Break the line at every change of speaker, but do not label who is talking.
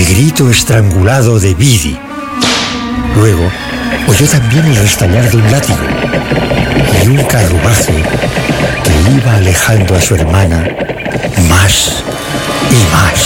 grito estrangulado de Vidi. Luego oyó también el restallar de un látigo y un carruaje que iba alejando a su hermana más y más.